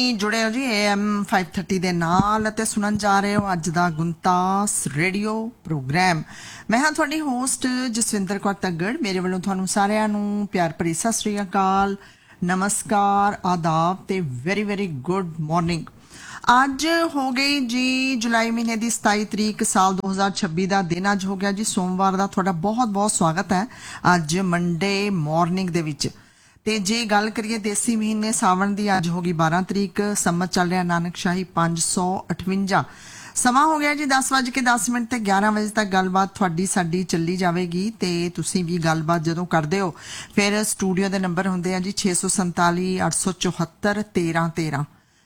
जुड़े हो जी AM 530 ਦੇ ਨਾਲ ਅਤੇ ਸੁਣਨ ਜਾ ਰਹੇ ਹੋ ਅੱਜ ਦਾ ਗੁੰਤਾਸ ਰੇਡੀਓ ਪ੍ਰੋਗਰਾਮ। ਮੈਂ ਹਾਂ ਤੁਹਾਡੀ ਹੋਸਟ ਜਸਵਿੰਦਰ ਕੌਰ ਤੱਗੜ। ਮੇਰੇ ਵੱਲੋਂ ਤੁਹਾਨੂੰ ਸਾਰਿਆਂ ਨੂੰ ਪਿਆਰ ਭਰੀ ਸਤਿ ਸ੍ਰੀ ਅਕਾਲ, ਨਮਸਕਾਰ, ਆਦਾਬ ਤੇ ਵੈਰੀ ਵੈਰੀ ਗੁੱਡ ਮਾਰਨਿੰਗ। ਅੱਜ ਹੋ ਗਈ ਜੀ ਜੁਲਾਈ ਮਹੀਨੇ ਦੀ 27 ਤਰੀਕ ਸਾਲ 2026 ਦਾ ਦਿਨ ਅੱਜ ਹੋ ਗਿਆ ਜੀ ਸੋਮਵਾਰ ਦਾ। ਤੁਹਾਡਾ ਬਹੁਤ ਬਹੁਤ ਸਵਾਗਤ ਹੈ ਅੱਜ ਮੰਡੇ ਮਾਰਨਿੰਗ ਦੇ ਵਿੱਚ। ਤੇ ਜੇ ਗੱਲ ਕਰੀਏ ਦੇਸੀ ਮਹੀਨੇ ਸਾਵਣ ਦੀ, ਅੱਜ ਹੋ ਗਈ 12 ਤਰੀਕ, ਸੰਮਤ ਚੱਲ ਰਿਹਾ ਨਾਨਕਸ਼ਾਹੀ 558। ਸਮਾਂ ਹੋ ਗਿਆ ਜੀ 10:10 ਤੇ 11 ਵਜੇ ਤੱਕ ਗੱਲਬਾਤ ਤੁਹਾਡੀ ਸਾਡੀ ਚੱਲੀ ਜਾਵੇਗੀ। ਤੇ ਤੁਸੀਂ ਵੀ ਗੱਲਬਾਤ ਜਦੋਂ ਕਰਦੇ ਹੋ ਫਿਰ ਸਟੂਡੀਓ ਦੇ ਨੰਬਰ ਹੁੰਦੇ ਆ ਜੀ 647 874 1313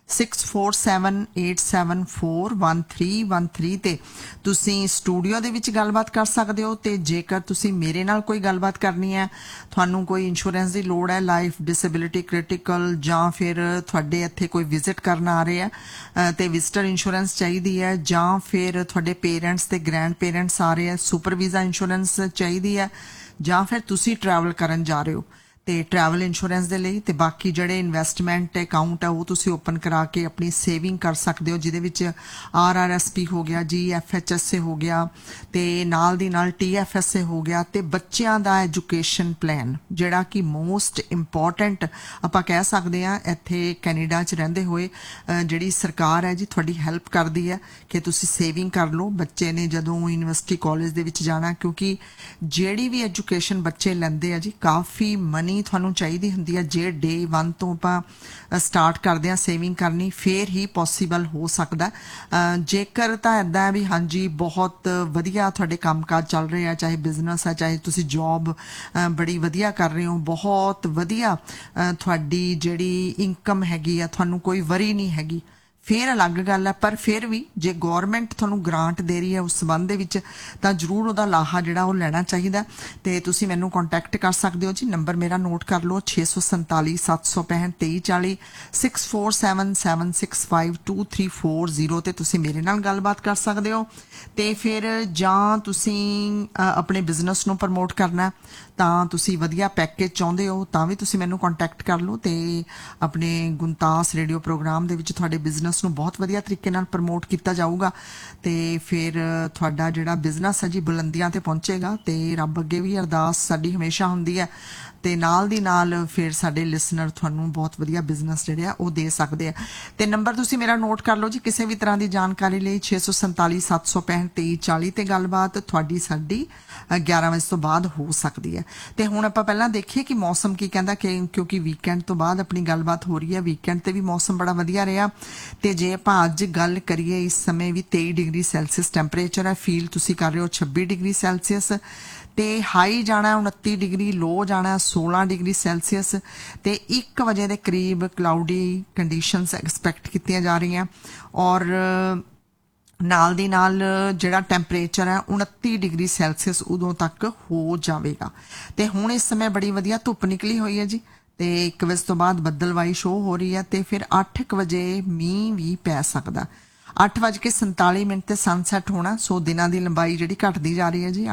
6478741313 ਤੇ ਤੁਸੀਂ ਸਟੂਡੀਓ ਦੇ ਵਿੱਚ ਗੱਲਬਾਤ ਕਰ ਸਕਦੇ ਹੋ। ਤੇ ਜੇਕਰ ਤੁਸੀਂ ਮੇਰੇ ਨਾਲ ਕੋਈ ਗੱਲਬਾਤ ਕਰਨੀ ਹੈ, ਤੁਹਾਨੂੰ ਕੋਈ ਇੰਸ਼ੋਰੈਂਸ ਦੀ ਲੋੜ ਹੈ, ਲਾਈਫ ਡਿਸੇਬਿਲਿਟੀ ਕ੍ਰਿਟੀਕਲ, ਜਾਂ ਫਿਰ ਤੁਹਾਡੇ ਇੱਥੇ ਕੋਈ ਵਿਜ਼ਿਟ ਕਰਨ ਆ ਰਹੇ ਆ ਤੇ ਵਿਜ਼ਟਰ ਇੰਸ਼ੋਰੈਂਸ ਚਾਹੀਦੀ ਹੈ, ਜਾਂ ਫਿਰ ਤੁਹਾਡੇ ਪੇਰੈਂਟਸ ਤੇ ਗ੍ਰੈਂਡ ਪੇਰੈਂਟਸ ਆ ਰਹੇ ਆ, ਸੁਪਰ ਵੀਜ਼ਾ ਇੰਸ਼ੋਰੈਂਸ ਚਾਹੀਦੀ ਹੈ, ਜਾਂ ਫਿਰ ਤੁਸੀਂ ਟਰੈਵਲ ਕਰਨ ਜਾ ਰਹੇ ਹੋ ਤੇ ਟਰੈਵਲ ਇੰਸ਼ੋਰੈਂਸ ਦੇ ਲਈ। ਤੇ ਬਾਕੀ ਜਿਹੜੇ ਇਨਵੈਸਟਮੈਂਟ ਅਕਾਊਂਟ ਆ ਉਹ ਤੁਸੀਂ ਓਪਨ ਕਰਾ ਕੇ ਆਪਣੀ ਸੇਵਿੰਗ ਕਰ ਸਕਦੇ ਹੋ, ਜਿਹਦੇ ਵਿੱਚ RRSP ਹੋ ਗਿਆ ਜੀ, FHSA ਹੋ ਗਿਆ, ਤੇ ਨਾਲ ਦੀ ਨਾਲ TFSA ਹੋ ਗਿਆ, ਤੇ ਬੱਚਿਆਂ ਦਾ ਐਜੂਕੇਸ਼ਨ ਪਲਾਨ ਜਿਹੜਾ ਕਿ ਮੋਸਟ ਇੰਪੋਰਟੈਂਟ ਆਪਾਂ ਕਹਿ ਸਕਦੇ ਹਾਂ। ਇੱਥੇ ਕੈਨੇਡਾ 'ਚ ਰਹਿੰਦੇ ਹੋਏ ਜਿਹੜੀ ਸਰਕਾਰ ਹੈ ਜੀ ਤੁਹਾਡੀ ਹੈਲਪ ਕਰਦੀ ਹੈ ਕਿ ਤੁਸੀਂ ਸੇਵਿੰਗ ਕਰ ਲਓ। ਬੱਚੇ ਨੇ ਜਦੋਂ ਯੂਨੀਵਰਸਿਟੀ ਕਾਲਜ ਦੇ ਵਿੱਚ ਜਾਣਾ, ਕਿਉਂਕਿ ਜਿਹੜੀ ਵੀ ਐਜੂਕੇਸ਼ਨ ਬੱਚੇ ਲੈਂਦੇ ਆ ਜੀ ਕਾਫੀ ਮਨੀ ਤੁਹਾਨੂੰ ਚਾਹੀਦੀ ਹੁੰਦੀ ਹੈ। ਜੇ ਡੇ 1 ਤੋਂ ਆਪਾਂ ਸਟਾਰਟ ਕਰਦੇ ਹਾਂ ਸੇਵਿੰਗ ਕਰਨੀ, ਫੇਰ ਹੀ ਪੋਸੀਬਲ ਹੋ ਸਕਦਾ। ਜੇਕਰ ਤਾਂ ਇੱਦਾਂ ਵੀ ਹਾਂਜੀ ਬਹੁਤ ਵਧੀਆ ਤੁਹਾਡੇ ਕੰਮਕਾਜ ਚੱਲ ਰਹੇ ਆ, ਚਾਹੇ ਬਿਜ਼ਨਸ ਹੈ, ਚਾਹੇ ਤੁਸੀਂ ਜੌਬ ਬੜੀ ਵਧੀਆ ਕਰ ਰਹੇ ਹੋ, ਬਹੁਤ ਵਧੀਆ ਤੁਹਾਡੀ ਜਿਹੜੀ ਇਨਕਮ ਹੈਗੀ ਆ, ਤੁਹਾਨੂੰ ਕੋਈ ਵਰੀ ਨਹੀਂ ਹੈਗੀ, ਫੇਰ ਅਲੱਗ ਗੱਲ ਹੈ। ਪਰ ਫਿਰ ਵੀ ਜੇ ਗੌਰਮੈਂਟ ਤੁਹਾਨੂੰ ਗ੍ਰਾਂਟ ਦੇ ਰਹੀ ਹੈ ਉਸ ਸੰਬੰਧ ਦੇ ਵਿੱਚ, ਤਾਂ ਜ਼ਰੂਰ ਉਹਦਾ ਲਾਹਾ ਜਿਹੜਾ ਉਹ ਲੈਣਾ ਚਾਹੀਦਾ। ਤੇ ਤੁਸੀਂ ਮੈਨੂੰ ਕੰਟੈਕਟ ਕਰ ਸਕਦੇ ਹੋ ਜੀ। ਨੰਬਰ ਮੇਰਾ ਨੋਟ ਕਰ ਲਓ 647 765 2340 6477652340 ਤੇ ਤੁਸੀਂ ਮੇਰੇ ਨਾਲ ਗੱਲਬਾਤ ਕਰ ਸਕਦੇ ਹੋ। ਤੇ ਫਿਰ ਜਾਂ ਤੁਸੀਂ ਆਪਣੇ ਬਿਜ਼ਨਸ ਨੂੰ ਪ੍ਰਮੋਟ ਕਰਨਾ, ਤਾਂ ਤੁਸੀਂ ਵਧੀਆ ਪੈਕੇਜ ਚਾਹੁੰਦੇ ਹੋ, ਤਾਂ ਵੀ ਤੁਸੀਂ ਮੈਨੂੰ ਕੰਟੈਕਟ ਕਰ ਲਓ। ਤੇ ਆਪਣੇ ਗੁੰਤਾਸ ਰੇਡੀਓ ਪ੍ਰੋਗਰਾਮ ਦੇ ਵਿੱਚ ਤੁਹਾਡੇ ਬਿਜ਼ਨਸ ਨੂੰ ਬਹੁਤ ਵਧੀਆ ਤਰੀਕੇ ਨਾਲ ਪ੍ਰਮੋਟ ਕੀਤਾ ਜਾਊਗਾ। ਤੇ ਫਿਰ ਤੁਹਾਡਾ ਜਿਹੜਾ ਬਿਜ਼ਨਸ ਹੈ ਜੀ ਬੁਲੰਦੀਆਂ ਤੇ ਪਹੁੰਚੇਗਾ। ਤੇ ਰੱਬ ਅੱਗੇ ਵੀ ਅਰਦਾਸ ਸਾਡੀ ਹਮੇਸ਼ਾ ਹੁੰਦੀ ਹੈ, ਤੇ ਨਾਲ ਦੀ ਨਾਲ ਫਿਰ ਸਾਡੇ ਲਿਸਨਰ ਤੁਹਾਨੂੰ ਬਹੁਤ ਵਧੀਆ ਬਿਜ਼ਨਸ ਜਿਹੜੇ ਆ ਉਹ ਦੇ ਸਕਦੇ ਆ। ਤੇ ਨੰਬਰ ਤੁਸੀਂ ਮੇਰਾ ਨੋਟ ਕਰ ਲਓ ਜੀ। ਕਿਸੇ ਵੀ ਤਰ੍ਹਾਂ ਦੀ ਜਾਣਕਾਰੀ ਲਈ 647 765 2340 ਤੇ ਗੱਲਬਾਤ ਤੁਹਾਡੀ ਸਾਡੀ 11 ਵਜੇ ਤੋਂ ਬਾਅਦ ਹੋ ਸਕਦੀ ਹੈ। ਤੇ ਹੁਣ ਆਪਾਂ ਪਹਿਲਾਂ ਦੇਖੀਏ ਕਿ ਮੌਸਮ ਕੀ ਕਹਿੰਦਾ, ਕਿਉਂਕਿ ਵੀਕਐਂਡ ਤੋਂ ਬਾਅਦ ਆਪਣੀ ਗੱਲਬਾਤ ਹੋ ਰਹੀ ਹੈ। ਵੀਕਐਂਡ ਤੇ ਵੀ ਮੌਸਮ ਬੜਾ ਵਧੀਆ ਰਿਹਾ। ਤੇ ਜੇ ਆਪਾਂ ਅੱਜ ਗੱਲ ਕਰੀਏ, ਇਸ ਸਮੇਂ ਵੀ 23 ਡਿਗਰੀ ਸੈਲਸੀਅਸ ਟੈਂਪਰੇਚਰ ਹੈ। ਫੀਲ ਤੁਸੀਂ ਕਰ ਰਹੇ ਹੋ 26 ਡਿਗਰੀ ਸੈਲਸੀਅਸ। ਤੇ ਹਾਈ ਜਾਣਾ 29 ਡਿਗਰੀ, ਲੋ ਜਾਣਾ 16 ਡਿਗਰੀ ਸੈਲਸੀਅਸ। ਤੇ 1 ਵਜੇ ਦੇ ਕਰੀਬ ਕਲਾਉਡੀ ਕੰਡੀਸ਼ਨਸ ਐਕਸਪੈਕਟ ਕੀਤੀਆਂ ਜਾ ਰਹੀਆਂ। ਔਰ ਨਾਲ ਦੀ ਨਾਲ ਜਿਹੜਾ ਟੈਂਪਰੇਚਰ ਹੈ 29 ਡਿਗਰੀ ਸੈਲਸੀਅਸ ਉਦੋਂ ਤੱਕ ਹੋ ਜਾਵੇਗਾ। ਤੇ ਹੁਣ ਇਸ ਸਮੇਂ ਬੜੀ ਵਧੀਆ ਧੁੱਪ ਨਿਕਲੀ ਹੋਈ ਹੈ ਜੀ। ਤੇ 1 ਵਜੇ ਤੋਂ ਬਾਅਦ ਬੱਦਲਵਾਈ ਸ਼ੋਅ ਹੋ ਰਹੀ ਹੈ। ਤੇ ਫਿਰ 8 ਵਜੇ ਮੀਂਹ ਵੀ ਪੈ ਸਕਦਾ। 8:47 ਤੇ ਸਨਸੈਟ ਹੋਣਾ। ਸੋ ਦਿਨਾਂ ਦੀ ਲੰਬਾਈ ਜਿਹੜੀ ਘਟਦੀ ਜਾ ਰਹੀ ਹੈ ਜੀ।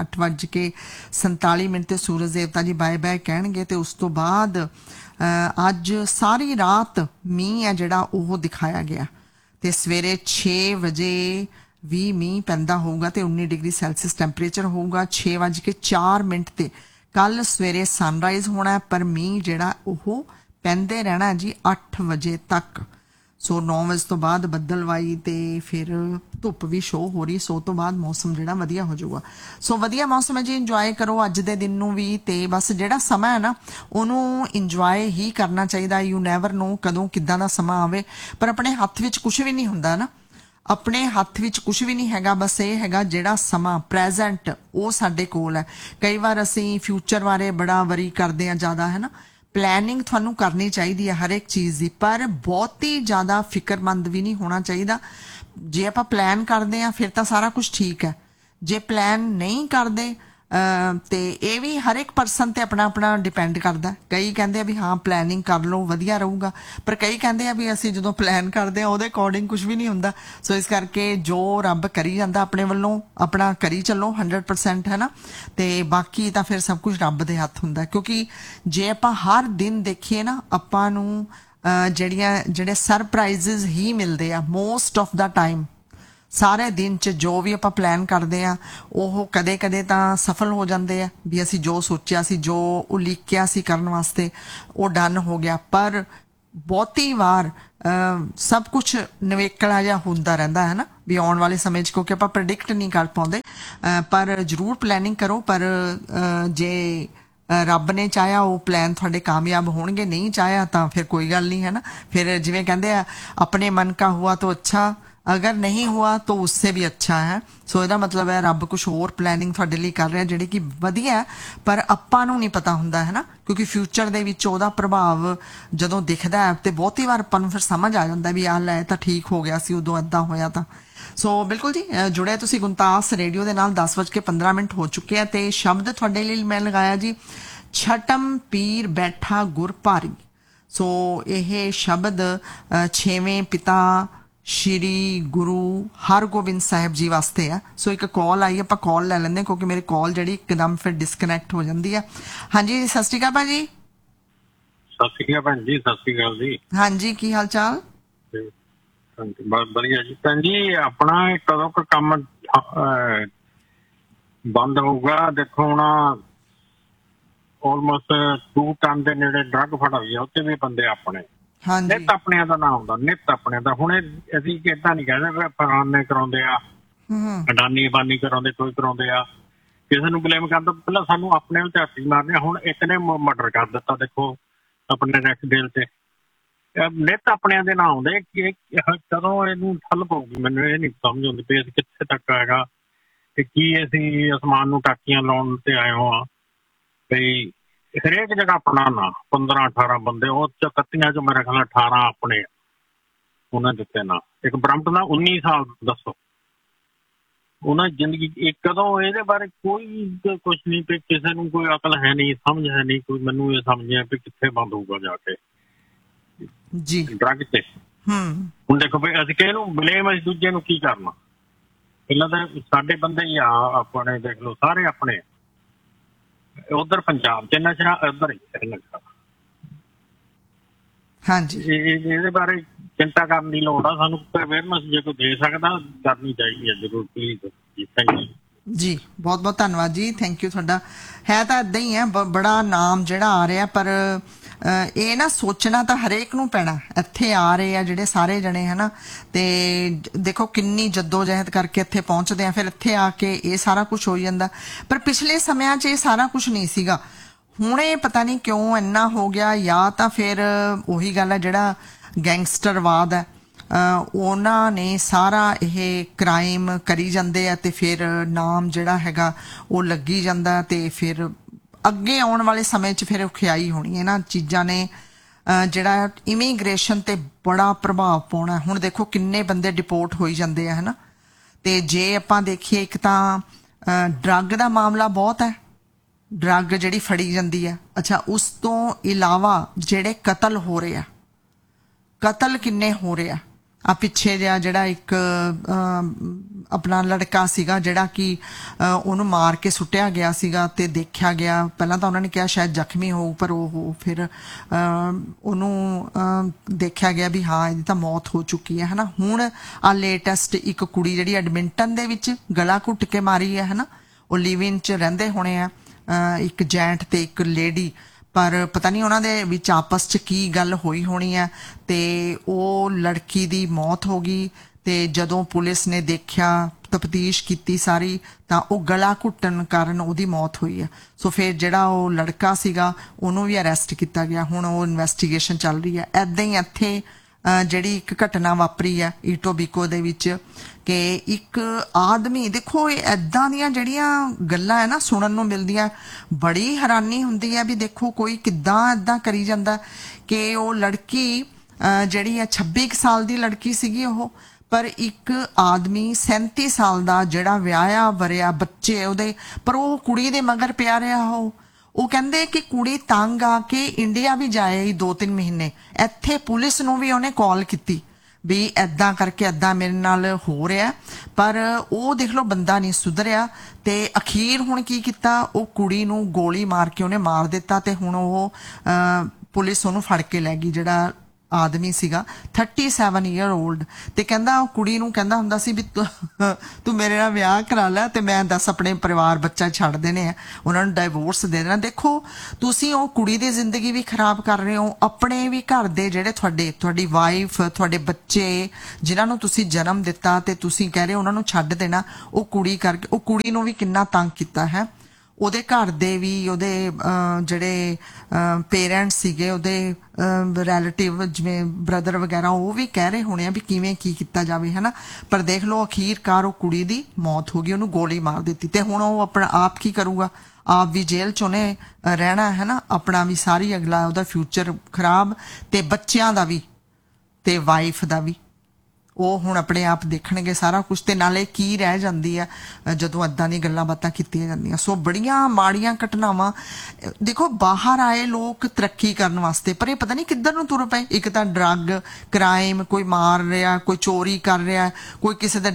8:47 ਤੇ ਸੂਰਜ ਦੇਵਤਾ ਜੀ ਬਾਏ ਬਾਏ ਕਹਿਣਗੇ। ਤੇ ਉਸ ਤੋਂ ਬਾਅਦ ਅੱਜ ਸਾਰੀ ਰਾਤ ਮੀਂਹ ਹੈ ਜਿਹੜਾ ਉਹ ਦਿਖਾਇਆ ਗਿਆ। ਤੇ ਸਵੇਰੇ 6 ਵਜੇ ਵੀ ਮੀਂਹ ਪੈਂਦਾ ਹੋਊਗਾ ਤੇ 19 ਡਿਗਰੀ ਸੈਲਸੀਅਸ ਟੈਂਪਰੇਚਰ ਹੋਊਗਾ। 6:04 ਤੇ ਕੱਲ ਸਵੇਰੇ ਸਨਰਾਈਜ਼ ਹੋਣਾ, ਪਰ ਮੀਂਹ ਜਿਹੜਾ ਉਹ ਪੈਂਦੇ ਰਹਿਣਾ ਜੀ 8 ਵਜੇ ਤੱਕ। ਸੋ 9 ਵਜੇ ਤੋਂ ਬਾਅਦ ਬੱਦਲਵਾਈ ਤੇ ਫਿਰ ਧੁੱਪ ਵੀ ਸ਼ੋਅ ਹੋ ਰਹੀ। ਸੋ ਤੋਂ ਬਾਅਦ ਮੌਸਮ ਜਿਹੜਾ ਵਧੀਆ ਹੋ ਜਾਊਗਾ। ਸੋ ਵਧੀਆ ਮੌਸਮ ਹੈ ਜੀ, ਇੰਜੋਏ ਕਰੋ ਅੱਜ ਦੇ ਦਿਨ ਨੂੰ ਵੀ। ਤੇ ਬਸ ਜਿਹੜਾ ਸਮਾਂ ਹੈ ਨਾ ਉਹਨੂੰ ਇੰਜੋਏ ਹੀ ਕਰਨਾ ਚਾਹੀਦਾ। ਯੂ ਨੈਵਰ ਨੋ ਕਦੋਂ ਕਿੱਦਾਂ ਦਾ ਸਮਾਂ ਆਵੇ, ਪਰ ਆਪਣੇ ਹੱਥ ਵਿੱਚ ਕੁਝ ਵੀ ਨਹੀਂ ਹੁੰਦਾ ਨਾ, ਆਪਣੇ ਹੱਥ ਵਿੱਚ ਕੁਝ ਵੀ ਨਹੀਂ ਹੈਗਾ। ਬਸ ਇਹ ਹੈਗਾ ਜਿਹੜਾ ਸਮਾਂ ਪ੍ਰੈਜ਼ੈਂਟ ਉਹ ਸਾਡੇ ਕੋਲ ਹੈ। ਕਈ ਵਾਰ ਅਸੀਂ ਫਿਊਚਰ ਬਾਰੇ ਬੜਾ ਵਰੀ ਕਰਦੇ ਹਾਂ ਜ਼ਿਆਦਾ, ਹੈ ਨਾ। ਪਲੈਨਿੰਗ ਤੁਹਾਨੂੰ ਕਰਨੀ ਚਾਹੀਦੀ ਹੈ ਹਰ ਇੱਕ ਚੀਜ਼ ਦੀ, ਪਰ ਬਹੁਤੀ ਜ਼ਿਆਦਾ ਫਿਕਰਮੰਦ ਵੀ ਨਹੀਂ ਹੋਣਾ ਚਾਹੀਦਾ। ਜੇ ਆਪਾਂ ਪਲਾਨ ਕਰਦੇ ਹਾਂ ਫਿਰ ਤਾਂ ਸਾਰਾ ਕੁਝ ਠੀਕ ਹੈ। ਜੇ ਪਲਾਨ ਨਹੀਂ ਕਰਦੇ ਤੇ ਇਹ ਵੀ ਹਰ ਇੱਕ ਪਰਸਨ ਤੇ ਆਪਣਾ ਆਪਣਾ ਡਿਪੈਂਡ ਕਰਦਾ। ਕਈ ਕਹਿੰਦੇ ਆ ਵੀ ਹਾਂ ਪਲੈਨਿੰਗ ਕਰ ਲਓ ਵਧੀਆ ਰਹੂਗਾ, ਪਰ ਕਈ ਕਹਿੰਦੇ ਆ ਵੀ ਅਸੀਂ ਜਦੋਂ ਪਲਾਨ ਕਰਦੇ ਆ ਉਹਦੇ ਅਕੋਰਡਿੰਗ ਕੁਝ ਵੀ ਨਹੀਂ ਹੁੰਦਾ। ਸੋ ਇਸ ਕਰਕੇ ਜੋ ਰੱਬ ਕਰੀ ਜਾਂਦਾ ਆਪਣੇ ਵੱਲੋਂ ਆਪਣਾ ਕਰੀ ਚੱਲੋ 100%, ਹੈ ਨਾ। ਤੇ ਬਾਕੀ ਤਾਂ ਫਿਰ ਸਭ ਕੁਝ ਰੱਬ ਦੇ ਹੱਥ ਹੁੰਦਾ, ਕਿਉਂਕਿ ਜੇ ਆਪਾਂ ਹਰ ਦਿਨ ਦੇਖੀਏ ਨਾ ਆਪਾਂ ਨੂੰ ਜਿਹੜੇ ਸਰਪ੍ਰਾਈਜ਼ਸ ਹੀ ਮਿਲਦੇ ਆ ਮੋਸਟ ਆਫ ਦਾ ਟਾਈਮ। ਸਾਰੇ ਦਿਨ 'ਚ ਜੋ ਵੀ ਆਪਾਂ ਪਲਾਨ ਕਰਦੇ ਆ ਉਹ ਕਦੇ ਕਦੇ ਤਾਂ ਸਫਲ ਹੋ ਜਾਂਦੇ ਆ ਵੀ ਅਸੀਂ ਜੋ ਸੋਚਿਆ ਸੀ, ਜੋ ਉਲੀਕਿਆ ਸੀ ਕਰਨ ਵਾਸਤੇ, ਉਹ ਡਨ ਹੋ ਗਿਆ। ਪਰ ਬਹੁਤੀ ਵਾਰ ਸਭ ਕੁਛ ਨਿਵੇਕਲਾ ਜਿਹਾ ਹੁੰਦਾ ਰਹਿੰਦਾ ਹੈ ਨਾ, ਵੀ ਆਉਣ ਵਾਲੇ ਸਮੇਂ 'ਚ, ਕਿਉਂਕਿ ਆਪਾਂ ਪ੍ਰੈਡਿਕਟ ਨਹੀਂ ਕਰ ਪਾਉਂਦੇ। ਪਰ ਜ਼ਰੂਰ ਪਲੈਨਿੰਗ ਕਰੋ। ਪਰ ਜੇ ਰੱਬ ਨੇ ਚਾਹਿਆ ਉਹ ਪਲਾਨ ਤੁਹਾਡੇ ਕਾਮਯਾਬ ਹੋਣਗੇ, ਨਹੀਂ ਚਾਹਿਆ ਤਾਂ ਫਿਰ ਕੋਈ ਗੱਲ ਨਹੀਂ, ਹੈ ਨਾ। ਫਿਰ ਜਿਵੇਂ ਕਹਿੰਦੇ ਆ, ਆਪਣੇ ਮਨ ਕਾ ਹੁਆ ਤਾਂ ਅੱਛਾ, ਅਗਰ ਨਹੀਂ ਹੁਆ ਤਾਂ ਉਸਸੇ ਵੀ ਅੱਛਾ ਹੈ। ਸੋ ਇਹਦਾ ਮਤਲਬ ਹੈ ਰੱਬ ਕੁਛ ਹੋਰ ਪਲੈਨਿੰਗ ਤੁਹਾਡੇ ਲਈ ਕਰ ਰਿਹਾ ਜਿਹੜੀ ਕਿ ਵਧੀਆ, ਪਰ ਆਪਾਂ ਨੂੰ ਨਹੀਂ ਪਤਾ ਹੁੰਦਾ, ਹੈ ਨਾ, ਕਿਉਂਕਿ ਫਿਊਚਰ ਦੇ ਵਿੱਚ ਉਹਦਾ ਪ੍ਰਭਾਵ ਜਦੋਂ ਦਿਖਦਾ ਹੈ ਤੇ ਬਹੁਤੀ ਵਾਰ ਆਪਾਂ ਨੂੰ ਫਿਰ ਸਮਝ ਆ ਜਾਂਦਾ ਵੀ ਆਹ ਲੈ ਤਾਂ ਠੀਕ ਹੋ ਗਿਆ ਸੀ, ਉਦੋਂ ਏਦਾਂ ਹੋਇਆ ਤਾਂ। ਸੋ ਬਿਲਕੁਲ ਜੀ, ਜੁੜਿਆ ਤੁਸੀਂ ਗੁਣਤਾਸ ਰੇਡੀਓ ਦੇ ਨਾਲ। 10:15 ਹੋ ਚੁੱਕੇ ਆ ਤੇ ਸ਼ਬਦ ਤੁਹਾਡੇ ਲਈ ਮੈਂ ਲਗਾਇਆ ਜੀ, ਛਟਮ ਪੀਰ ਬੈਠਾ ਗੁਰ ਭਾਰੀ। ਸੋ ਇਹ ਸ਼ਬਦ 6ਵੇਂ ਪਿਤਾ ਸ਼੍ਰੀ ਗੁਰੂ ਹਰਗੋਬਿੰਦ ਸਾਹਿਬ ਜੀ ਵਾਸਤੇ ਆ। ਸੋ ਇੱਕ ਕਾਲ ਆਈ, ਆਪਾਂ ਕਾਲ ਲੈ ਲੈਂਦੇ ਕਿਉਂਕਿ ਮੇਰੀ ਕਾਲ ਜਿਹੜੀ ਇੱਕਦਮ ਫਿਰ ਡਿਸਕਨੈਕਟ ਹੋ ਜਾਂਦੀ ਆ। ਹਾਂਜੀ, ਸਤਿ ਸ਼੍ਰੀ ਅਕਾਲ ਭਾਜੀ। ਸਤਿ ਸ਼੍ਰੀ ਅਕਾਲ ਭੈਣ ਜੀ। ਸਤਿ ਸ਼੍ਰੀ ਅਕਾਲ ਜੀ। ਹਾਂਜੀ, ਕੀ ਹਾਲ ਚਾਲ? ਬਹੁਤ ਵਧੀਆ ਜੀ। ਭੈਣ ਜੀ, ਆਪਣਾ ਕਦੋਂ ਕੁ ਕੰਮ ਬੰਦ ਹੋਊਗਾ? ਦੇਖੋ ਹੁਣ ਆਲਮੋਸਟ 2 ਟਨ ਦੇ ਨੇੜੇ ਡਰੱਗ ਫੜ ਹੋਈ ਆ, ਉੱਤੇ ਵੀ ਬੰਦੇ ਆਪਣੇ। ਨਿੱਤ ਆਪਣਿਆਂ ਦਾ ਨਾਂ ਆਉਂਦਾ, ਨਿੱਤ ਆਪਣਿਆਂ ਦਾ। ਹੁਣ ਅਸੀਂ ਏਦਾਂ ਨਹੀਂ ਕਹਿੰਦੇ ਫਲਾਣੇ ਕਰਾਉਂਦੇ ਆ, ਅਡਾਨੀ ਬਾਨੀ ਕਰਾਉਂਦੇ, ਕੋਈ ਕਰਾਉਂਦੇ ਆ, ਕਿਸੇ ਨੂੰ ਬਲੇਮ ਕਰਦਾ। ਪਹਿਲਾਂ ਸਾਨੂੰ ਆਪਣੇ ਵਿੱਚ ਝਾਤੀ ਮਾਰਨੀ। ਹੁਣ ਇੱਕ ਨੇ ਮਰਡਰ ਕਰ ਦਿੱਤਾ, ਦੇਖੋ ਆਪਣੇ ਨੈਕਸਟ ਡੇਲ ਤੇ। ਨਿੱਤ ਆਪਣਿਆਂ ਦੇ ਨਾਂ ਆਉਂਦੇ। ਕਦੋਂ ਇਹਨੂੰ ਠੱਲ ਪਊਗੀ ਮੈਨੂੰ ਇਹ ਨਹੀਂ ਸਮਝ ਆਉਂਦੀ ਵੀ ਅਸੀਂ ਕਿੱਥੇ ਤੱਕ ਆਏਗਾ ਤੇ ਕੀ ਅਸੀਂ ਅਸਮਾਨ ਨੂੰ ਟਾਕੀਆਂ ਲਾਉਣ ਤੇ ਆਏ ਹੋ ਆ। ਬਈ ਹਰੇਕ ਜਗ੍ਹਾ ਆਪਣਾ ਨਾਂ, 15-18 ਬੰਦੇ, ਉਹ 31 ਚ ਮੇਰੇ ਖਿਆਲ 18 ਆਪਣੇ ਉਹਨਾਂ ਦਿੱਤੇ ਨਾਂ। ਇੱਕ ਬਰੰਪਟਨ ਦਾ 19 ਸਾਲ, ਦੱਸੋ ਉਹਨਾਂ ਜ਼ਿੰਦਗੀ ਕਦੋਂ? ਇਹਦੇ ਬਾਰੇ ਕੋਈ ਕੁਛ ਨਹੀਂ, ਤੇ ਕਿਸੇ ਨੂੰ ਕੋਈ ਅਕਲ ਹੈ ਨਹੀਂ, ਸਮਝ ਹੈ ਨਹੀਂ ਕੋਈ। ਮੈਨੂੰ ਇਹ ਸਮਝ ਆ ਵੀ ਕਿੱਥੇ ਬੰਦ ਹੋਊਗਾ ਜਾ ਕੇ ਜੀ ਡਰੱਗ ਤੇ। ਹੁਣ ਦੇਖੋ ਵੀ ਅਸੀਂ ਕਿਸੇ ਨੂੰ ਬਲੇਮ, ਅਸੀਂ ਦੂਜੇ ਨੂੰ ਕੀ ਕਰਨਾ? ਪਹਿਲਾਂ ਤਾਂ ਸਾਡੇ ਬੰਦੇ ਹੀ ਆ ਆਪਣੇ, ਦੇਖ ਲਓ ਸਾਰੇ ਆਪਣੇ। ਉਧਰ ਪੰਜਾਬ ਚ ਨਸ਼ਾ, ਇੱਧਰ ਹੀ ਨਸ਼ਾ। ਹਾਂਜੀ, ਇਹਦੇ ਬਾਰੇ ਚਿੰਤਾ ਕਰਨ ਦੀ ਲੋੜ ਆ ਸਾਨੂੰ। ਅਵੇਅਰਨੈਸ ਜੇ ਕੋਈ ਦੇ ਸਕਦਾ ਕਰਨੀ ਚਾਹੀਦੀ ਹੈ ਜ਼ਰੂਰ, ਪਲੀਜ਼ ਜੀ। ਥੈਂਕ ਯੂ ਜੀ, ਬਹੁਤ ਬਹੁਤ ਧੰਨਵਾਦ ਜੀ, ਥੈਂਕ ਯੂ ਤੁਹਾਡਾ। ਹੈ ਤਾਂ ਇੱਦਾਂ ਹੀ ਹੈ, ਬੜਾ ਨਾਮ ਜਿਹੜਾ ਆ ਰਿਹਾ, ਪਰ ਇਹ ਨਾ ਸੋਚਣਾ ਤਾਂ ਹਰੇਕ ਨੂੰ ਪੈਣਾ। ਇੱਥੇ ਆ ਰਹੇ ਆ ਜਿਹੜੇ ਸਾਰੇ ਜਣੇ, ਹੈ ਨਾ, ਤੇ ਦੇਖੋ ਕਿੰਨੀ ਜੱਦੋ ਜਹਿਦ ਕਰਕੇ ਇੱਥੇ ਪਹੁੰਚਦੇ ਆ, ਫਿਰ ਇੱਥੇ ਆ ਕੇ ਇਹ ਸਾਰਾ ਕੁਛ ਹੋ ਜਾਂਦਾ। ਪਰ ਪਿਛਲੇ ਸਮਿਆਂ 'ਚ ਇਹ ਸਾਰਾ ਕੁਛ ਨਹੀਂ ਸੀਗਾ। ਹੁਣ ਇਹ ਪਤਾ ਨਹੀਂ ਕਿਉਂ ਇੰਨਾ ਹੋ ਗਿਆ, ਜਾਂ ਤਾਂ ਫਿਰ ਉਹੀ ਗੱਲ ਹੈ ਜਿਹੜਾ ਗੈਂਗਸਟਰਵਾਦ ਹੈ, ਉਹਨਾਂ ਨੇ ਸਾਰਾ ਇਹ ਕ੍ਰਾਈਮ ਕਰੀ ਜਾਂਦੇ ਆ ਤੇ ਫਿਰ ਨਾਮ ਜਿਹੜਾ ਹੈਗਾ ਉਹ ਲੱਗੀ ਜਾਂਦਾ, ਤੇ ਫਿਰ ਅੱਗੇ ਆਉਣ ਵਾਲੇ ਸਮੇਂ 'ਚ ਫਿਰ ਔਖਿਆਈ ਹੋਣੀ। ਇਹਨਾਂ ਚੀਜ਼ਾਂ ਨੇ ਜਿਹੜਾ ਇਮੀਗ੍ਰੇਸ਼ਨ ਤੇ ਬੜਾ ਪ੍ਰਭਾਵ ਪਾਉਣਾ। ਹੁਣ ਦੇਖੋ ਕਿੰਨੇ ਬੰਦੇ ਡਿਪੋਰਟ ਹੋਈ ਜਾਂਦੇ ਆ, ਹੈ ਨਾ। ਤੇ ਜੇ ਆਪਾਂ ਦੇਖੀਏ, ਇੱਕ ਤਾਂ ਡਰੱਗ ਦਾ ਮਾਮਲਾ ਬਹੁਤ ਹੈ, ਡਰੱਗ ਜਿਹੜੀ ਫੜੀ ਜਾਂਦੀ ਹੈ। ਅੱਛਾ, ਉਸ ਤੋਂ ਇਲਾਵਾ ਜਿਹੜੇ ਕਤਲ ਹੋ ਰਹੇ ਆ, ਕਤਲ ਕਿੰਨੇ ਹੋ ਰਹੇ ਆ। ਆ ਪਿੱਛੇ ਜਿਹੜਾ ਇੱਕ ਆਪਣਾ ਲੜਕਾ ਸੀਗਾ ਜਿਹੜਾ ਕਿ ਉਹਨੂੰ ਮਾਰ ਕੇ ਸੁੱਟਿਆ ਗਿਆ ਸੀਗਾ, ਤੇ ਦੇਖਿਆ ਗਿਆ ਪਹਿਲਾਂ ਤਾਂ ਉਹਨਾਂ ਨੇ ਕਿਹਾ ਸ਼ਾਇਦ ਜ਼ਖਮੀ ਹੋਊ, ਪਰ ਉਹ ਫਿਰ ਉਹਨੂੰ ਦੇਖਿਆ ਗਿਆ ਵੀ ਹਾਂ ਇਹਦੀ ਤਾਂ ਮੌਤ ਹੋ ਚੁੱਕੀ ਹੈ, ਹੈ ਨਾ। ਹੁਣ ਆ ਲੇਟੈਸਟ ਇੱਕ ਕੁੜੀ ਜਿਹੜੀ ਐਡਮਿੰਟਨ ਦੇ ਵਿੱਚ ਗਲਾ ਘੁੱਟ ਕੇ ਮਾਰੀ ਹੈ, ਹੈ ਨਾ। ਉਹ ਲਿਵ ਇਨ 'ਚ ਰਹਿੰਦੇ ਹੋਣੇ ਆ, ਇੱਕ ਜੈਂਟ ਤੇ ਇੱਕ ਲੇਡੀ, ਪਰ ਪਤਾ ਨਹੀਂ ਉਹਨਾਂ ਦੇ ਵਿੱਚ ਆਪਸ 'ਚ ਕੀ ਗੱਲ ਹੋਈ ਹੋਣੀ ਹੈ, ਤੇ ਉਹ ਲੜਕੀ ਦੀ ਮੌਤ ਹੋ ਗਈ। ਤੇ ਜਦੋਂ ਪੁਲਿਸ ਨੇ ਦੇਖਿਆ, ਤਫਤੀਸ਼ ਕੀਤੀ ਸਾਰੀ, ਤਾਂ ਉਹ ਗਲਾ ਘੁੱਟਣ ਕਾਰਨ ਉਹਦੀ ਮੌਤ ਹੋਈ ਹੈ। ਸੋ ਫਿਰ ਜਿਹੜਾ ਉਹ ਲੜਕਾ ਸੀਗਾ ਉਹਨੂੰ ਵੀ ਅਰੈਸਟ ਕੀਤਾ ਗਿਆ। ਹੁਣ ਉਹ ਇਨਵੈਸਟੀਗੇਸ਼ਨ ਚੱਲ ਰਹੀ ਹੈ। ਇੱਦਾਂ ਹੀ ਇੱਥੇ ਜਿਹੜੀ ਇੱਕ ਘਟਨਾ ਵਾਪਰੀ ਹੈ ਈਟੋਬੀਕੋ ਦੇ ਵਿੱਚ, ਕਿ ਇੱਕ ਆਦਮੀ, ਦੇਖੋ ਇਹ ਇੱਦਾਂ ਦੀਆਂ ਜਿਹੜੀਆਂ ਗੱਲਾਂ ਹੈ ਨਾ ਸੁਣਨ ਨੂੰ ਮਿਲਦੀਆਂ, ਬੜੀ ਹੈਰਾਨੀ ਹੁੰਦੀ ਹੈ ਵੀ ਦੇਖੋ ਕੋਈ ਕਿੱਦਾਂ ਇੱਦਾਂ ਕਰੀ ਜਾਂਦਾ। ਕਿ ਉਹ ਲੜਕੀ ਜਿਹੜੀ ਹੈ 26 ਸਾਲ ਦੀ ਲੜਕੀ ਸੀਗੀ ਉਹ, ਪਰ ਇੱਕ ਆਦਮੀ 37 ਸਾਲ ਦਾ ਜਿਹੜਾ ਵਿਆਹਿਆ ਵਰਿਆ, ਬੱਚੇ ਉਹਦੇ, ਪਰ ਉਹ ਕੁੜੀ ਦੇ ਮਗਰ ਪਿਆ ਰਿਹਾ। ਉਹ ਕਹਿੰਦੇ ਕਿ ਕੁੜੀ ਤੰਗ ਆ ਕੇ ਇੰਡੀਆ ਵੀ ਜਾਏ 2-3 ਮਹੀਨੇ। ਇੱਥੇ ਪੁਲਿਸ ਨੂੰ ਵੀ ਉਹਨੇ ਕਾਲ ਕੀਤੀ ਵੀ ਇੱਦਾਂ ਕਰਕੇ ਇੱਦਾਂ ਮੇਰੇ ਨਾਲ ਹੋ ਰਿਹਾ, ਪਰ ਉਹ ਦੇਖ ਲਓ ਬੰਦਾ ਨਹੀਂ ਸੁਧਰਿਆ। ਤੇ ਅਖੀਰ ਹੁਣ ਕੀ ਕੀਤਾ, ਉਹ ਕੁੜੀ ਨੂੰ ਗੋਲੀ ਮਾਰ ਕੇ ਉਹਨੇ ਮਾਰ ਦਿੱਤਾ, ਤੇ ਹੁਣ ਉਹ ਪੁਲਿਸ ਉਹਨੂੰ ਫੜ ਕੇ ਲੈ ਗਈ, ਜਿਹੜਾ ਆਦਮੀ ਸੀਗਾ 37 ਈਅਰ 올ਡ ਤੇ ਕਹਿੰਦਾ ਉਹ ਕੁੜੀ ਨੂੰ ਕਹਿੰਦਾ ਹੁੰਦਾ ਸੀ ਵੀ ਤੂੰ ਮੇਰੇ ਨਾਲ ਵਿਆਹ ਕਰਾ ਲੈ ਤੇ ਮੈਂ ਦੱਸ ਆਪਣੇ ਪਰਿਵਾਰ ਬੱਚਾ ਛੱਡ ਦੇਣੇ ਆ, ਉਹਨਾਂ ਨੂੰ ਡਾਈਵੋਰਸ ਦੇ ਦੇਣਾ। ਦੇਖੋ ਤੁਸੀਂ ਉਹ ਕੁੜੀ ਦੀ ਜ਼ਿੰਦਗੀ ਵੀ ਖਰਾਬ ਕਰ ਰਹੇ ਹੋ, ਆਪਣੇ ਵੀ ਘਰ ਦੇ ਜਿਹੜੇ ਤੁਹਾਡੀ ਵਾਈਫ ਤੁਹਾਡੇ ਬੱਚੇ ਜਿਨ੍ਹਾਂ ਨੂੰ ਤੁਸੀਂ ਜਨਮ ਦਿੱਤਾ ਤੇ ਤੁਸੀਂ ਕਹਿ ਰਹੇ ਉਹਨਾਂ ਨੂੰ ਛੱਡ ਦੇਣਾ, ਉਹ ਕੁੜੀ ਕਰਕੇ ਉਹ ਕੁੜੀ ਨੂੰ ਵੀ ਕਿੰਨਾ ਤੰਗ ਕੀਤਾ ਹੈ। ਉਹਦੇ ਘਰ ਦੇ ਵੀ ਉਹਦੇ ਜਿਹੜੇ ਪੇਰੈਂਟਸ ਸੀਗੇ ਉਹਦੇ ਰਿਲੇਟਿਵ ਜਿਵੇਂ ਬ੍ਰਦਰ ਵਗੈਰਾ ਉਹ ਵੀ ਕਹਿ ਰਹੇ ਹੋਣੇ ਆ ਵੀ ਕਿਵੇਂ ਕੀ ਕੀਤਾ ਜਾਵੇ, ਹੈ ਨਾ। ਪਰ ਦੇਖ ਲਓ ਅਖੀਰਕਾਰ ਉਹ ਕੁੜੀ ਦੀ ਮੌਤ ਹੋ ਗਈ, ਉਹਨੂੰ ਗੋਲੀ ਮਾਰ ਦਿੱਤੀ ਤੇ ਹੁਣ ਉਹ ਆਪਣਾ ਆਪ ਕੀ ਕਰੂਗਾ, ਆਪ ਵੀ ਜੇਲ੍ਹ 'ਚ ਉਹਨੇ ਰਹਿਣਾ, ਹੈ ਨਾ। ਆਪਣਾ ਵੀ ਸਾਰੀ ਅਗਲਾ ਉਹਦਾ ਫਿਊਚਰ ਖਰਾਬ ਤੇ ਬੱਚਿਆਂ ਦਾ ਵੀ ਤੇ ਵਾਈਫ ਦਾ ਵੀ, ਉਹ ਹੁਣ ਆਪਣੇ ਆਪ ਦੇਖਣਗੇ ਸਾਰਾ ਕੁਝ। ਤੇ ਨਾਲੇ ਕੀ ਰਹਿ ਜਾਂਦੀ ਆ ਜਦੋਂ ਏਦਾਂ ਦੀਆਂ ਗੱਲਾਂ ਬਾਤਾਂ ਕੀਤੀਆਂ ਜਾਂਦੀਆਂ। ਸੋ ਬੜੀਆਂ ਮਾੜੀਆਂ ਘਟਨਾਵਾਂ। ਦੇਖੋ ਬਾਹਰ ਆਏ ਲੋਕ ਤਰੱਕੀ ਕਰਨ ਵਾਸਤੇ, ਪਰ ਇਹ ਪਤਾ ਨਹੀਂ ਕਿੱਧਰ ਨੂੰ ਤੁਰ ਪਏ। ਇੱਕ ਤਾਂ ਡਰੱਗ ਕ੍ਰਾਈਮ, ਕੋਈ ਮਾਰ ਰਿਹਾ, ਕੋਈ ਚੋਰੀ ਕਰ ਰਿਹਾ, ਕੋਈ ਕਿਸੇ ਦੇ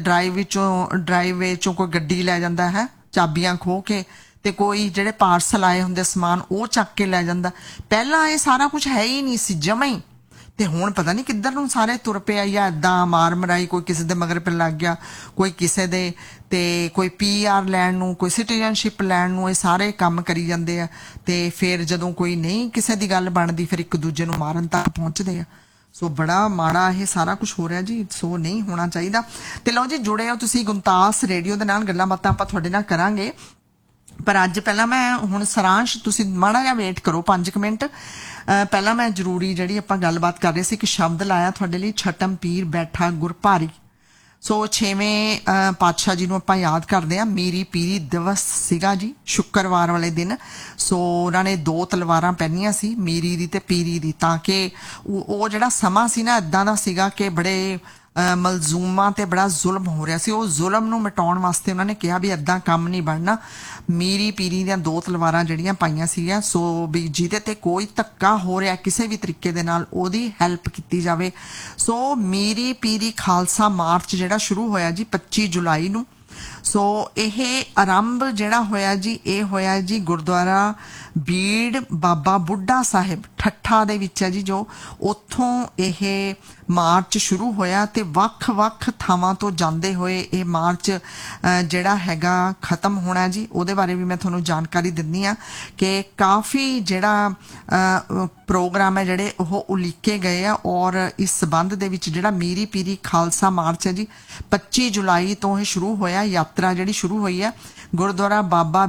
ਡਰਾਈਵੇ ਚੋਂ ਕੋਈ ਗੱਡੀ ਲੈ ਜਾਂਦਾ ਹੈ ਚਾਬੀਆਂ ਖੋਹ ਕੇ, ਤੇ ਕੋਈ ਜਿਹੜੇ ਪਾਰਸਲ ਆਏ ਹੁੰਦੇ ਸਮਾਨ ਉਹ ਚੱਕ ਕੇ ਲੈ ਜਾਂਦਾ। ਪਹਿਲਾਂ ਇਹ ਸਾਰਾ ਕੁਝ ਹੈ ਹੀ ਨਹੀਂ ਸੀ ਜਮਾਂ ਹੀ, ਤੇ ਹੁਣ ਪਤਾ ਨਹੀਂ ਕਿੱਧਰ ਨੂੰ ਸਾਰੇ ਤੁਰ ਪਿਆ ਜਾਂ ਏਦਾਂ ਮਾਰ ਮਰਾਈ, ਕੋਈ ਕਿਸੇ ਦੇ ਮਗਰ ਪੈ ਲੱਗ ਗਿਆ, ਕੋਈ ਕਿਸੇ ਦੇ, ਤੇ ਕੋਈ PR ਲੈਣ ਨੂੰ, ਕੋਈ ਸਿਟੀਜ਼ਨਸ਼ਿਪ ਲੈਣ ਨੂੰ, ਇਹ ਸਾਰੇ ਕੰਮ ਕਰੀ ਜਾਂਦੇ ਆ। ਤੇ ਫਿਰ ਜਦੋਂ ਕੋਈ ਨਹੀਂ ਕਿਸੇ ਦੀ ਗੱਲ ਬਣਦੀ ਫਿਰ ਇੱਕ ਦੂਜੇ ਨੂੰ ਮਾਰਨ ਤੱਕ ਪਹੁੰਚਦੇ ਆ। ਸੋ ਬੜਾ ਮਾੜਾ ਇਹ ਸਾਰਾ ਕੁਝ ਹੋ ਰਿਹਾ ਜੀ, ਸੋ ਨਹੀਂ ਹੋਣਾ ਚਾਹੀਦਾ। ਤੇ ਲਓ ਜੀ ਜੁੜੇ ਹੋ ਤੁਸੀਂ ਗੁਣਤਾਸ ਰੇਡੀਓ ਦੇ ਨਾਲ, ਗੱਲਾਂ ਬਾਤਾਂ ਆਪਾਂ ਤੁਹਾਡੇ ਨਾਲ ਕਰਾਂਗੇ। ਪਰ ਅੱਜ ਪਹਿਲਾਂ ਮੈਂ ਹੁਣ ਸਾਰਾਂਸ਼, ਤੁਸੀਂ ਮਾੜਾ ਜਿਹਾ ਵੇਟ ਕਰੋ 5 ਮਿੰਟ। ਪਹਿਲਾਂ ਮੈਂ ਜ਼ਰੂਰੀ ਜਿਹੜੀ ਆਪਾਂ ਗੱਲਬਾਤ ਕਰ ਰਹੇ ਸੀ, ਇੱਕ ਸ਼ਬਦ ਲਾਇਆ ਤੁਹਾਡੇ ਲਈ, ਛਟਮ ਪੀਰ ਬੈਠਾ ਗੁਰ ਭਾਰੀ। ਸੋ 6ਵੇਂ ਪਾਤਸ਼ਾਹ ਜੀ ਨੂੰ ਆਪਾਂ ਯਾਦ ਕਰਦੇ ਹਾਂ। ਮੀਰੀ ਪੀਰੀ ਦਿਵਸ ਸੀਗਾ ਜੀ ਸ਼ੁੱਕਰਵਾਰ ਵਾਲੇ ਦਿਨ। ਸੋ ਉਹਨਾਂ ਨੇ 2 ਤਲਵਾਰਾਂ ਪਹਿਨੀਆਂ ਸੀ, ਮੀਰੀ ਦੀ ਤੇ ਪੀਰੀ ਦੀ, ਤਾਂ ਕਿ ਉਹ ਜਿਹੜਾ ਸਮਾਂ ਸੀ ਨਾ ਇਦਾਂ ਦਾ ਸੀਗਾ ਕਿ ਬੜੇ ਮਲਜ਼ੂਮਾਂ ਤੇ ਬੜਾ ਜ਼ੁਲਮ ਹੋ ਰਿਹਾ ਸੀ। ਉਹ ਜ਼ੁਲਮ ਨੂੰ ਮਿਟਾਉਣ ਵਾਸਤੇ ਉਹਨਾਂ ਨੇ ਕਿਹਾ ਵੀ ਏਦਾਂ ਕੰਮ ਨਹੀਂ ਬਣਨਾ। ਮੀਰੀ ਪੀਰੀ ਦੀਆਂ 2 ਤਲਵਾਰਾਂ ਜਿਹੜੀਆਂ ਪਾਈਆਂ ਸੀਗੀਆਂ, ਸੋ ਵੀ ਜਿਹਦੇ ਤੇ ਕੋਈ ਧੱਕਾ ਹੋ ਰਿਹਾ ਕਿਸੇ ਵੀ ਤਰੀਕੇ ਦੇ ਨਾਲ ਉਹਦੀ ਹੈਲਪ ਕੀਤੀ ਜਾਵੇ। ਸੋ ਮੀਰੀ ਪੀਰੀ ਖਾਲਸਾ ਮਾਰਚ ਜਿਹੜਾ ਸ਼ੁਰੂ ਹੋਇਆ ਜੀ 25 ਜੁਲਾਈ ਨੂੰ। ਸੋ ਇਹ ਆਰੰਭ ਜਿਹੜਾ ਹੋਇਆ ਜੀ, ਇਹ ਹੋਇਆ ਜੀ ਗੁਰਦੁਆਰਾ ਬੀੜ ਬਾਬਾ ਬੁੱਢਾ ਸਾਹਿਬ ਠੱਠਾ ਦੇ ਵਿੱਚ ਹੈ ਜੀ, ਜੋ ਉੱਥੋਂ ਇਹ ਮਾਰਚ ਸ਼ੁਰੂ ਹੋਇਆ ਤੇ ਵੱਖ-ਵੱਖ ਥਾਵਾਂ ਤੋਂ ਜਾਂਦੇ ਹੋਏ ਇਹ ਮਾਰਚ ਜਿਹੜਾ ਹੈਗਾ ਖਤਮ ਹੋਣਾ ਜੀ। ਉਹਦੇ ਬਾਰੇ ਵੀ ਮੈਂ ਤੁਹਾਨੂੰ ਜਾਣਕਾਰੀ ਦਿੰਦੀ ਆ ਕਿ ਕਾਫੀ ਜਿਹੜਾ ਪ੍ਰੋਗਰਾਮ ਹੈ ਜਿਹੜੇ ਉਹ ਉਲੀਕੇ ਗਏ ਆ। ਔਰ ਇਸ ਸਬੰਧ ਦੇ ਵਿੱਚ ਜਿਹੜਾ ਮੀਰੀ ਪੀਰੀ ਖਾਲਸਾ ਮਾਰਚ ਹੈ ਜੀ 25 ਜੁਲਾਈ ਤੋਂ ਇਹ ਸ਼ੁਰੂ ਹੋਇਆ। ਯਾਤਰਾ ਜਿਹੜੀ ਸ਼ੁਰੂ ਹੋਈ ਹੈ ਗੁਰਦੁਆਰਾ ਬਾਬਾ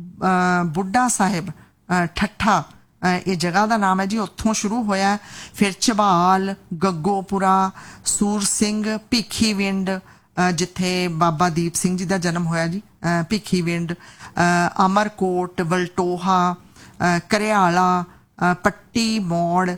ਬੁੱਢਾ ਸਾਹਿਬ ਠੱਠਾ, ਇਹ ਜਗ੍ਹਾ ਦਾ ਨਾਮ ਹੈ ਜੀ, ਉੱਥੋਂ ਸ਼ੁਰੂ ਹੋਇਆ। ਫਿਰ ਝਬਾਲ, ਗੱਗੋਪੁਰਾ, ਸੂਰ ਸਿੰਘ, ਭਿੱਖੀਵਿੰਡ ਜਿੱਥੇ ਬਾਬਾ ਦੀਪ ਸਿੰਘ ਜੀ ਦਾ ਜਨਮ ਹੋਇਆ ਜੀ, ਭਿੱਖੀਵਿੰਡ, ਅਮਰਕੋਟ, ਵਲਟੋਹਾ, ਕਰਿਆਲਾ, ਪੱਟੀ ਮੋੜ,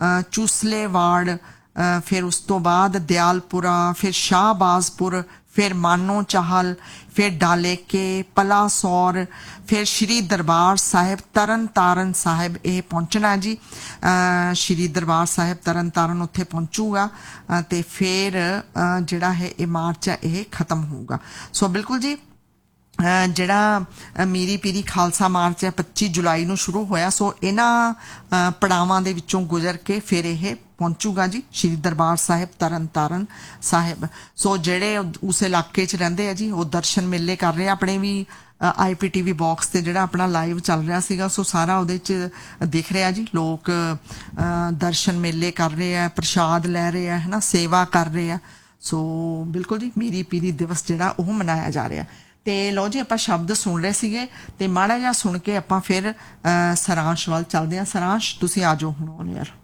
ਚੂਸਲੇਵਾੜ, ਫਿਰ ਉਸ ਤੋਂ ਬਾਅਦ ਦਿਆਲਪੁਰਾ, ਫਿਰ ਸ਼ਾਹਬਾਜ਼ਪੁਰ, ਫਿਰ ਮਾਨੋ ਚਾਹਲ, ਫਿਰ ਡਾਲੇਕੇ, ਪਲਾਸੌਰ, ਫਿਰ ਸ਼੍ਰੀ ਦਰਬਾਰ ਸਾਹਿਬ ਤਰਨ ਤਾਰਨ ਸਾਹਿਬ ਇਹ ਪਹੁੰਚਣਾ ਜੀ। ਸ਼੍ਰੀ ਦਰਬਾਰ ਸਾਹਿਬ ਤਰਨ ਤਾਰਨ ਉੱਥੇ ਪਹੁੰਚੂਗਾ ਤੇ ਫਿਰ ਜਿਹੜਾ ਹੈ ਇਹ ਮਾਰਚ ਹੈ ਇਹ ਖਤਮ ਹੋਊਗਾ। ਸੋ ਬਿਲਕੁਲ ਜੀ ਜਿਹੜਾ ਮੀਰੀ ਪੀਰੀ ਖਾਲਸਾ ਮਾਰਚ ਹੈ 25 ਜੁਲਾਈ ਨੂੰ ਸ਼ੁਰੂ ਹੋਇਆ। ਸੋ ਇਹਨਾਂ ਪੜਾਵਾਂ ਦੇ ਵਿੱਚੋਂ ਗੁਜ਼ਰ ਕੇ ਫਿਰ ਇਹ ਪਹੁੰਚੂਗਾ ਜੀ ਸ਼੍ਰੀ ਦਰਬਾਰ ਸਾਹਿਬ ਤਰਨ ਤਾਰਨ ਸਾਹਿਬ। ਸੋ ਜਿਹੜੇ ਉਸ ਇਲਾਕੇ 'ਚ ਰਹਿੰਦੇ ਆ ਜੀ ਉਹ ਦਰਸ਼ਨ ਮੇਲੇ ਕਰ ਰਹੇ ਆ। ਆਪਣੇ ਵੀ IPTV ਬਾਕਸ ਤੇ ਜਿਹੜਾ ਆਪਣਾ ਲਾਈਵ ਚੱਲ ਰਿਹਾ ਸੀਗਾ, ਸੋ ਸਾਰਾ ਉਹਦੇ 'ਚ ਦਿਖ ਰਿਹਾ ਜੀ। ਲੋਕ ਦਰਸ਼ਨ ਮੇਲੇ ਕਰ ਰਹੇ ਆ, ਪ੍ਰਸ਼ਾਦ ਲੈ ਰਹੇ ਆ, ਹੈ ਨਾ, ਸੇਵਾ ਕਰ ਰਹੇ ਆ। ਸੋ ਬਿਲਕੁਲ ਜੀ ਮੀਰੀ ਪੀਰੀ ਦਿਵਸ ਜਿਹੜਾ ਉਹ ਮਨਾਇਆ ਜਾ ਰਿਹਾ। ਤੇ ਲਓ ਜੀ ਆਪਾਂ ਸ਼ਬਦ ਸੁਣ ਰਹੇ ਸੀਗੇ ਤੇ ਮਾੜਾ ਜਿਹਾ ਸੁਣ ਕੇ ਆਪਾਂ ਫਿਰ ਸਾਰਾਂਸ਼ ਵੱਲ ਚੱਲਦੇ ਹਾਂ। ਸਾਰਾਂਸ਼ ਤੁਸੀਂ ਆ ਜਾਓ ਹੁਣ ਯਾਰ।